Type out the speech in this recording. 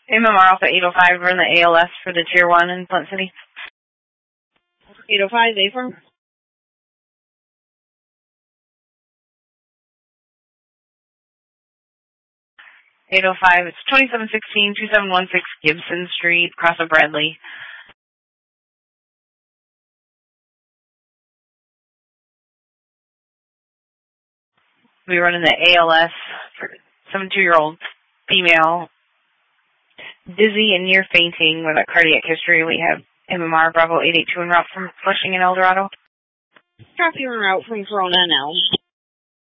MMR Alpha 805, we're in the ALS for the Tier 1 in Flint City. 805, A-firm. 805, it's 2716-2716 Gibson Street, across of Bradley. We run in the ALS for 72-year-old female, dizzy and near fainting with a cardiac history. We have MMR Bravo 882 en route from Flushing and El Dorado. Copy en route from Corona and Elm.